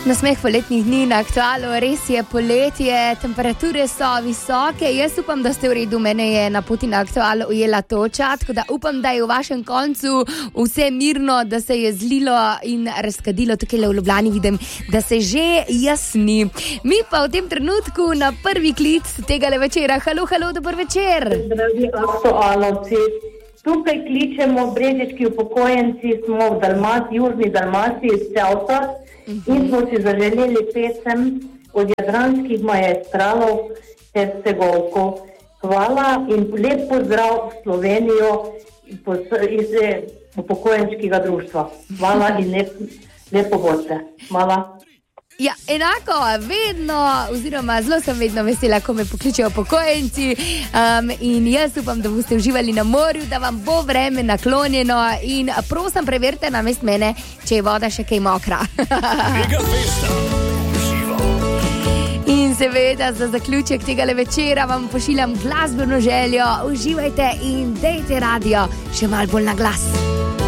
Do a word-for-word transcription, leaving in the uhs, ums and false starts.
Nasmeh poletnih dni na Aktualu, res je poletje, temperature so visoke, jaz upam, da ste v redu, mene je na poti na Aktualu ujela toča, tako da upam, da je v vašem koncu vse mirno, da se je zlilo in razkadilo, tukaj le v Ljubljani vidim, da se že jasni. Mi pa v tem trenutku na prvi klic tegale večera. Halo, halo, dober večer. Zdravi aktualovci. Tukaj kličemo brežiški upokojenci, smo v Dalmaciji, južni Dalmaciji, iz Cevta. In smo si zaželeli pesem od jadranskih maestralov Hercegovko. Hvala in lep pozdrav v Slovenijo iz upokojenskega društva. Hvala in lep, lepo boste. Hvala. Ja, enako, vedno, oziroma zelo sem vedno vesela, ko me pokličejo upokojenci um, in jaz upam, da boste uživali na morju, da vam bo vreme naklonjeno in prosim, preverite namest mene, če je voda še kaj mokra. In seveda za zaključek tegale večera vam pošiljam glasbeno željo, uživajte in dejte radio še malo bolj na glas.